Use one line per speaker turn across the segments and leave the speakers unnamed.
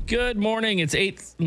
Good morning. It's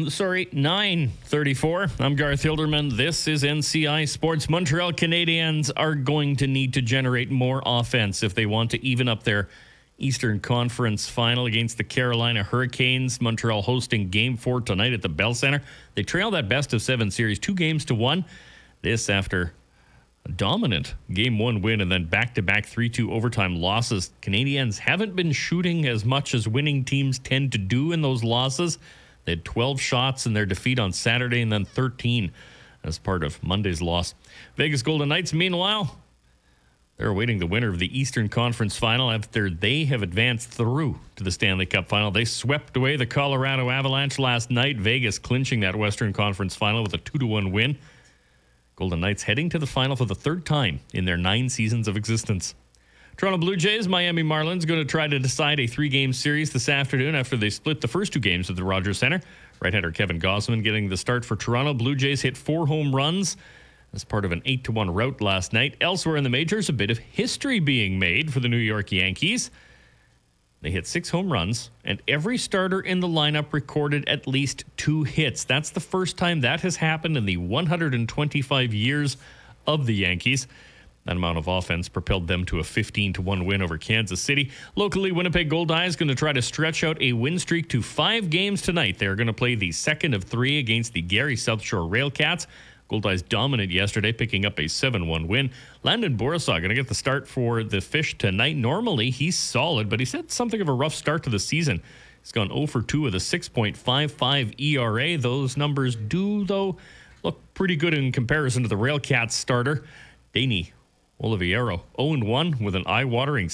9:34. I'm Garth Hilderman. This is NCI Sports. Montreal Canadiens are going to need to generate more offense if they want to even up their Eastern Conference final against the Carolina Hurricanes. Montreal hosting Game 4 tonight at the Bell Center. They trail that best-of-7 series 2-1. This after a dominant Game 1 win and then back-to-back 3-2 overtime losses. Canadiens haven't been shooting as much as winning teams tend to do in those losses. They had 12 shots in their defeat on Saturday and then 13 as part of Monday's loss. Vegas Golden Knights, meanwhile, they're awaiting the winner of the Eastern Conference Final after they have advanced through to the Stanley Cup Final. They swept away the Colorado Avalanche last night. Vegas clinching that Western Conference Final with a 2-1 win. Golden Knights heading to the final for the third time in their 9 seasons of existence. Toronto Blue Jays, Miami Marlins going to try to decide a 3-game series this afternoon after they split the first 2 games at the Rogers Center. Right-hander Kevin Gausman getting the start for Toronto. Blue Jays hit 4 home runs as part of an 8-1 rout last night. Elsewhere in the majors, a bit of history being made for the New York Yankees. They hit 6 home runs, and every starter in the lineup recorded at least 2 hits. That's the first time that has happened in the 125 years of the Yankees. That amount of offense propelled them to a 15-1 win over Kansas City. Locally, Winnipeg Goldeyes going to try to stretch out a win streak to 5 games tonight. They're going to play the second of 3 against the Gary South Shore Railcats. Goldeyes dominant yesterday, picking up a 7-1 win. Landon Bourassa going to get the start for the Fish tonight. Normally, he's solid, but he's had something of a rough start to the season. He's gone 0 for 2 with a 6.55 ERA. Those numbers do, though, look pretty good in comparison to the Railcats starter, Danny Oliviero. 0-1 with an eye-watering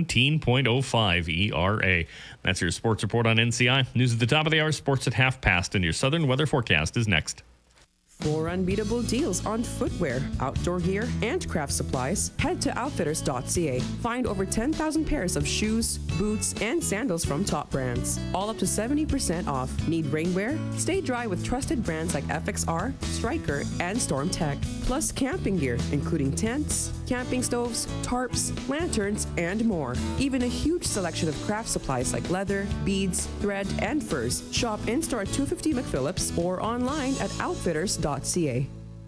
17.05 ERA. That's your sports report on NCI. News at the top of the hour, sports at half past, and your southern weather forecast is next.
For unbeatable deals on footwear, outdoor gear, and craft supplies, head to outfitters.ca. Find over 10,000 pairs of shoes, boots, and sandals from top brands, all up to 70% off. Need rainwear? Stay dry with trusted brands like FXR, Striker, and Storm Tech. Plus camping gear, including tents, camping stoves, tarps, lanterns, and more. Even a huge selection of craft supplies like leather, beads, thread, and furs. Shop in-store at 250 McPhillips or online at outfitters.ca. The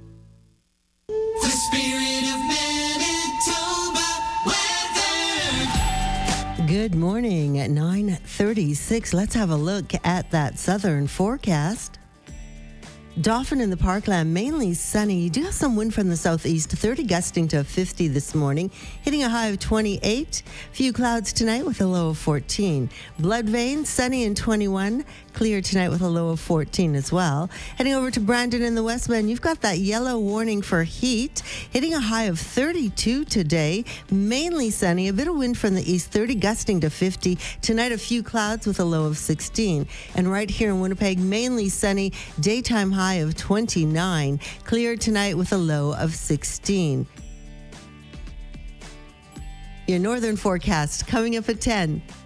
spirit of Manitoba
weather. Good morning at 9:36. Let's have a look at that southern forecast. Dauphin in the Parkland, mainly sunny. You do have some wind from the southeast, 30 gusting to 50 this morning, hitting a high of 28. Few clouds tonight with a low of 14. Bloodvein, sunny and 21. Clear tonight with a low of 14 as well. Heading over to Brandon in the West Bend, you've got that yellow warning for heat, hitting a high of 32 today. Mainly sunny, a bit of wind from the east, 30 gusting to 50. Tonight, a few clouds with a low of 16. And right here in Winnipeg, mainly sunny, daytime high of 29. Clear tonight with a low of 16. Your northern forecast coming up at 10.